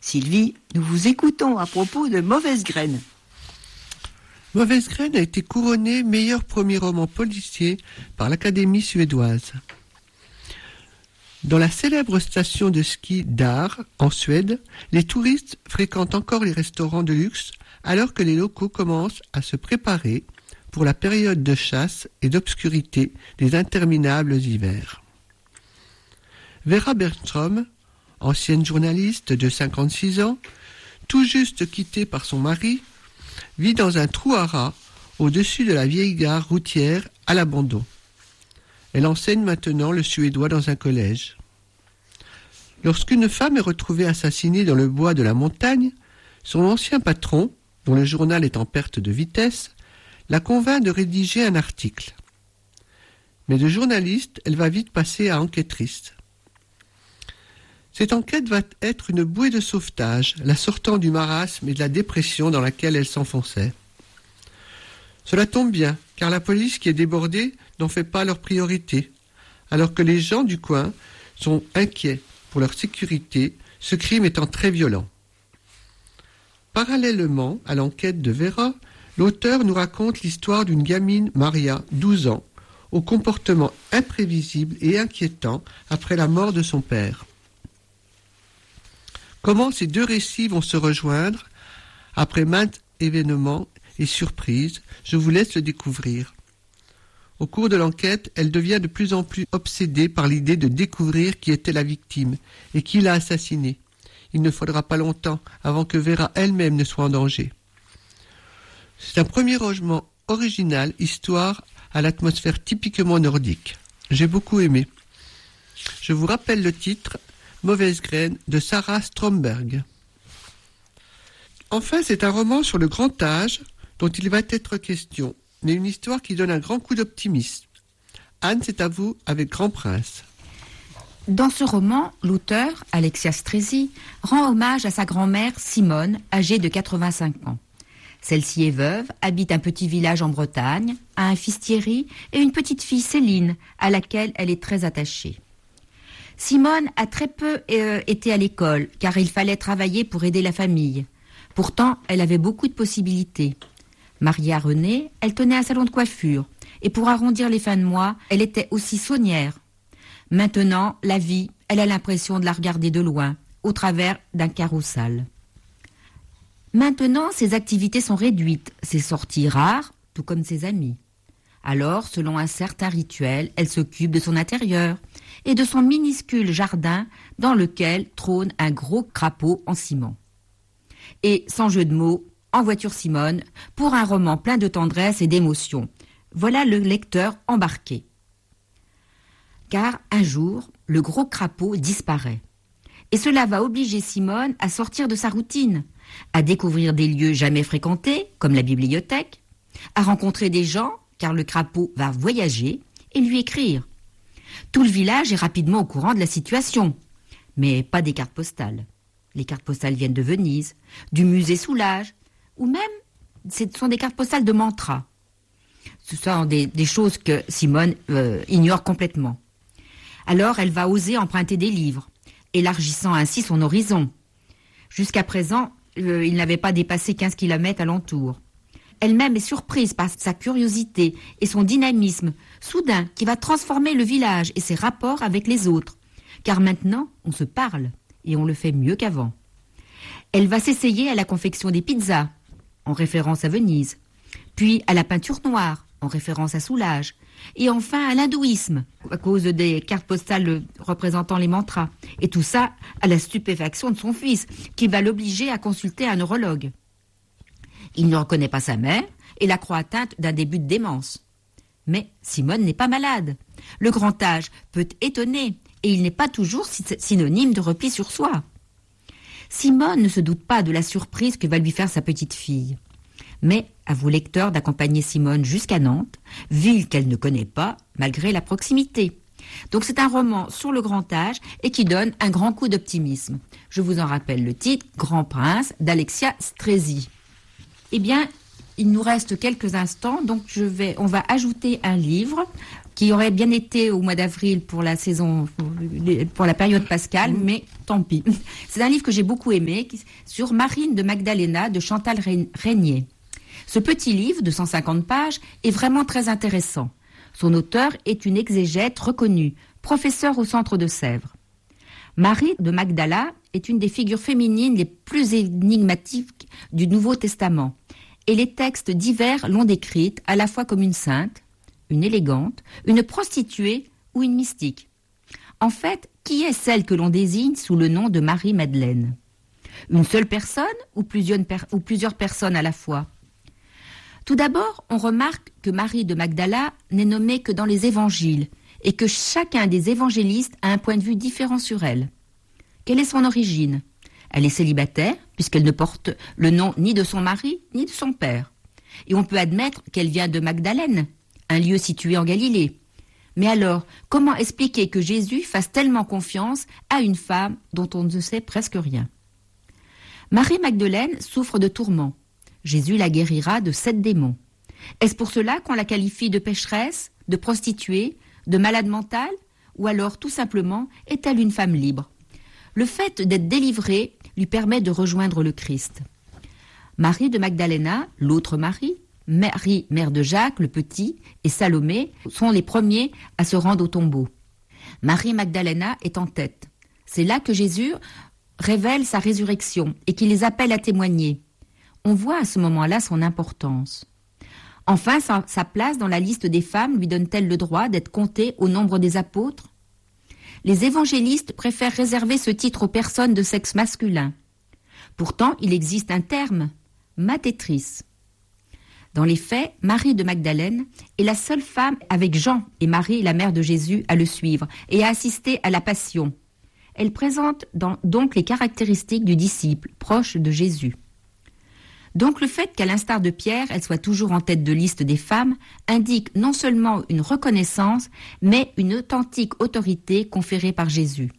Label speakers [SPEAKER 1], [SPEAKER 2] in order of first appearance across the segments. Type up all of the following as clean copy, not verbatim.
[SPEAKER 1] Sylvie, nous vous écoutons à propos de Mauvaise Graine.
[SPEAKER 2] Mauvaise Graine a été couronné meilleur premier roman policier par l'Académie suédoise. Dans la célèbre station de ski d'Ar, en Suède, les touristes fréquentent encore les restaurants de luxe alors que les locaux commencent à se préparer pour la période de chasse et d'obscurité des interminables hivers. Vera Bergström, ancienne journaliste de 56 ans, tout juste quittée par son mari, vit dans un trou à rats au-dessus de la vieille gare routière à l'abandon. Elle enseigne maintenant le suédois dans un collège. Lorsqu'une femme est retrouvée assassinée dans le bois de la montagne, son ancien patron, dont le journal est en perte de vitesse, la convainc de rédiger un article. Mais de journaliste, elle va vite passer à enquêtrice. Cette enquête va être une bouée de sauvetage, la sortant du marasme et de la dépression dans laquelle elle s'enfonçait. Cela tombe bien, car la police qui est débordée n'en fait pas leur priorité, alors que les gens du coin sont inquiets pour leur sécurité, ce crime étant très violent. Parallèlement à l'enquête de Vera, l'auteur nous raconte l'histoire d'une gamine, Maria, 12 ans, au comportement imprévisible et inquiétant après la mort de son père. Comment ces deux récits vont se rejoindre après maintes événements et surprises, je vous laisse le découvrir. Au cours de l'enquête, elle devient de plus en plus obsédée par l'idée de découvrir qui était la victime et qui l'a assassinée. Il ne faudra pas longtemps avant que Vera elle-même ne soit en danger. C'est un premier roman original, histoire à l'atmosphère typiquement nordique. J'ai beaucoup aimé. Je vous rappelle le titre, Mauvaise Graine, de Sarah Stromberg. Enfin, c'est un roman sur le grand âge dont il va être question, mais une histoire qui donne un grand coup d'optimisme. Anne, c'est à vous avec Grand Prince.
[SPEAKER 3] Dans ce roman, l'auteur, Alexia Strezzi, rend hommage à sa grand-mère Simone, âgée de 85 ans. Celle-ci est veuve, habite un petit village en Bretagne, a un fils Thierry et une petite fille Céline, à laquelle elle est très attachée. Simone a très peu été à l'école, car il fallait travailler pour aider la famille. Pourtant, elle avait beaucoup de possibilités. Mariée à René, elle tenait un salon de coiffure, et pour arrondir les fins de mois, elle était aussi saunière. Maintenant, la vie, elle a l'impression de la regarder de loin, au travers d'un carreau sale. Maintenant, ses activités sont réduites, ses sorties rares, tout comme ses amis. Alors, selon un certain rituel, elle s'occupe de son intérieur et de son minuscule jardin dans lequel trône un gros crapaud en ciment. Et, sans jeu de mots, en voiture Simone, pour un roman plein de tendresse et d'émotion. Voilà le lecteur embarqué. Car un jour, le gros crapaud disparaît. Et cela va obliger Simone à sortir de sa routine, à découvrir des lieux jamais fréquentés, comme la bibliothèque, à rencontrer des gens, car le crapaud va voyager et lui écrire. Tout le village est rapidement au courant de la situation, mais pas des cartes postales. Les cartes postales viennent de Venise, du musée Soulage, ou même, ce sont des cartes postales de mantra. Ce sont des choses que Simone ignore complètement. Alors, elle va oser emprunter des livres, élargissant ainsi son horizon. Jusqu'à présent, il n'avait pas dépassé 15 km alentour. Elle-même est surprise par sa curiosité et son dynamisme, soudain, qui va transformer le village et ses rapports avec les autres. Car maintenant, on se parle, et on le fait mieux qu'avant. Elle va s'essayer à la confection des pizzas, en référence à Venise, puis à la peinture noire, en référence à Soulage, et enfin à l'hindouisme, à cause des cartes postales représentant les mantras, et tout ça à la stupéfaction de son fils, qui va l'obliger à consulter un neurologue. Il ne reconnaît pas sa mère et la croit atteinte d'un début de démence. Mais Simone n'est pas malade. Le grand âge peut étonner, et il n'est pas toujours synonyme de repli sur soi. Simone ne se doute pas de la surprise que va lui faire sa petite fille. Mais à vous lecteurs d'accompagner Simone jusqu'à Nantes, ville qu'elle ne connaît pas, malgré la proximité. Donc c'est un roman sur le grand âge et qui donne un grand coup d'optimisme. Je vous en rappelle le titre, Grand Prince, d'Alexia Strezzi. Eh bien, il nous reste quelques instants, donc on va ajouter un livre qui aurait bien été au mois d'avril pour la période pascale, mais tant pis. C'est un livre que j'ai beaucoup aimé, sur Marie de Magdalena de Chantal Régnier. Ce petit livre de 150 pages est vraiment très intéressant. Son auteur est une exégète reconnue, professeure au centre de Sèvres. Marie de Magdala est une des figures féminines les plus énigmatiques du Nouveau Testament. Et les textes divers l'ont décrite à la fois comme une sainte, une élégante, une prostituée ou une mystique. En fait, qui est celle que l'on désigne sous le nom de Marie-Madeleine? Une seule personne ou plusieurs personnes à la fois? Tout d'abord, on remarque que Marie de Magdala n'est nommée que dans les évangiles et que chacun des évangélistes a un point de vue différent sur elle. Quelle est son origine? Elle est célibataire, puisqu'elle ne porte le nom ni de son mari, ni de son père. Et on peut admettre qu'elle vient de Magdalène, un lieu situé en Galilée. Mais alors, comment expliquer que Jésus fasse tellement confiance à une femme dont on ne sait presque rien? Marie-Magdeleine souffre de tourments. Jésus la guérira de 7 démons. Est-ce pour cela qu'on la qualifie de pécheresse, de prostituée, de malade mentale? Ou alors, tout simplement, est-elle une femme libre? Le fait d'être délivrée lui permet de rejoindre le Christ. Marie de Magdalena, l'autre Marie, Marie, mère de Jacques, le petit, et Salomé sont les premiers à se rendre au tombeau. Marie-Magdalena est en tête. C'est là que Jésus révèle sa résurrection et qu'il les appelle à témoigner. On voit à ce moment-là son importance. Enfin, sa place dans la liste des femmes lui donne-t-elle le droit d'être comptée au nombre des apôtres? Les évangélistes préfèrent réserver ce titre aux personnes de sexe masculin. Pourtant, il existe un terme, mathétrice. Dans les faits, Marie de Magdalène est la seule femme avec Jean et Marie, la mère de Jésus, à le suivre et à assister à la Passion. Elle présente donc les caractéristiques du disciple, proche de Jésus. Donc le fait qu'à l'instar de Pierre, elle soit toujours en tête de liste des femmes, indique non seulement une reconnaissance, mais une authentique autorité conférée par Jésus.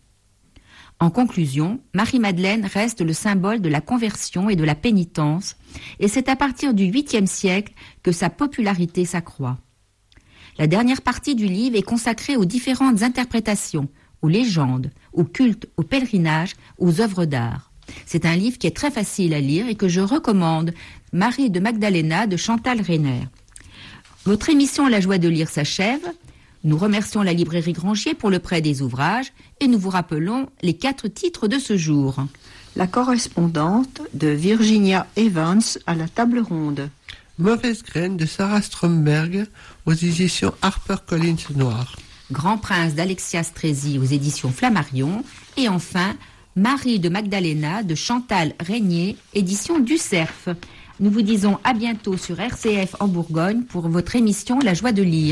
[SPEAKER 3] En conclusion, Marie-Madeleine reste le symbole de la conversion et de la pénitence, et c'est à partir du 8e siècle que sa popularité s'accroît. La dernière partie du livre est consacrée aux différentes interprétations, aux légendes, aux cultes, aux pèlerinages, aux œuvres d'art. C'est un livre qui est très facile à lire et que je recommande, Marie de Magdalena de Chantal Régnier. Votre émission La joie de lire s'achève. Nous remercions la librairie Grangier pour le prêt des ouvrages et nous vous rappelons les 4 titres de ce jour.
[SPEAKER 1] La correspondante de Virginia Evans à la table ronde.
[SPEAKER 2] Mauvaise graine de Sarah Stromberg aux éditions HarperCollins Noir.
[SPEAKER 3] Grand prince d'Alexia Strezzi aux éditions Flammarion. Et enfin, Marie de Magdalena de Chantal Régnier, édition du Cerf. Nous vous disons à bientôt sur RCF en Bourgogne pour votre émission La joie de lire.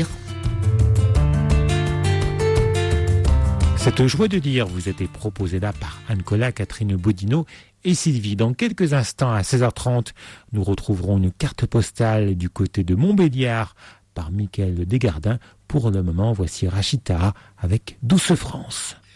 [SPEAKER 4] Cette joie de lire vous était proposée là par Anne-Colas, Catherine Bodino et Sylvie. Dans quelques instants, à 16h30, nous retrouverons une carte postale du côté de Montbéliard par Michael Desgardins. Pour le moment, voici Rachita avec Douce France.